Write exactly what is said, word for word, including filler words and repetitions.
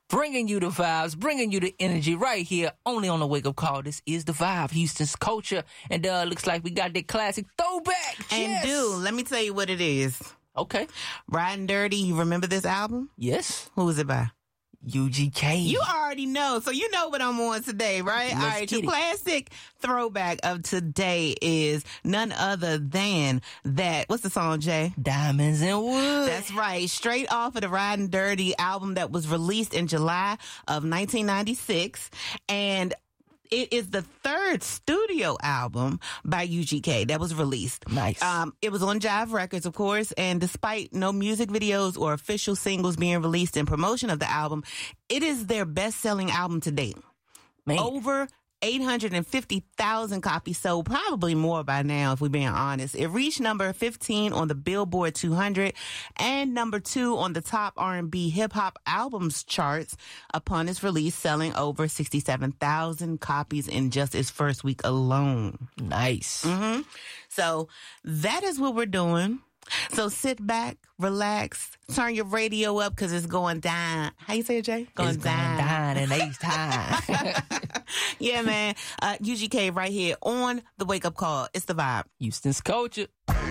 Bringing you the vibes, bringing you the energy right here, only on the Wake Up Call. This is The Vibe, Houston's culture. And uh looks like we got that classic throwback. And yes. dude, let me tell you what it is. Okay. Riding Dirty, you remember this album? Yes. Who was it by? U G K. You already know, so you know what I'm on today, right? Let's All right, your get it. classic throwback of today is none other than that. What's the song, Jay? Diamonds and Wood. That's right. Straight off of the Riding Dirty album that was released in July of nineteen ninety-six. And it is the third studio album by U G K that was released. Nice. Um, it was on Jive Records, of course, and despite no music videos or official singles being released in promotion of the album, it is their best-selling album to date. Man. Over eight hundred fifty thousand copies sold, probably more by now if we're being honest. It reached number fifteen on the Billboard two hundred and number two on the top R and B hip-hop albums charts upon its release, selling over sixty-seven thousand copies in just its first week alone. Nice. Mm-hmm. So that is what we're doing. So sit back, relax, turn your radio up because it's going down. How you say it, Jay? Going It's going down in Ace time. Yeah, man. Uh, U G K right here on the Wake Up Call. It's The Vibe. Houston's culture.